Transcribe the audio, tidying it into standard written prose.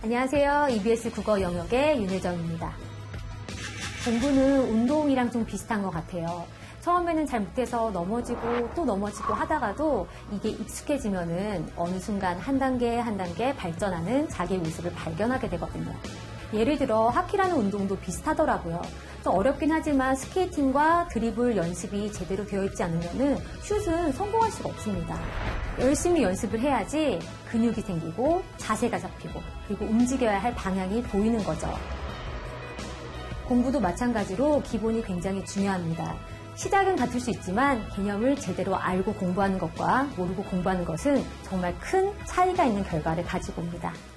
안녕하세요. EBS 국어 영역의 윤혜정입니다. 공부는 운동이랑 좀 비슷한 것 같아요. 처음에는 잘 못해서 넘어지고 또 넘어지고 하다가도 이게 익숙해지면은 어느 순간 한 단계 한 단계 발전하는 자기의 모습을 발견하게 되거든요. 예를 들어 하키라는 운동도 비슷하더라고요. 좀 어렵긴 하지만 스케이팅과 드리블 연습이 제대로 되어 있지 않으면은 슛은 성공할 수가 없습니다. 열심히 연습을 해야지 근육이 생기고 자세가 잡히고 그리고 움직여야 할 방향이 보이는 거죠. 공부도 마찬가지로 기본이 굉장히 중요합니다. 시작은 같을 수 있지만 개념을 제대로 알고 공부하는 것과 모르고 공부하는 것은 정말 큰 차이가 있는 결과를 가지고 옵니다.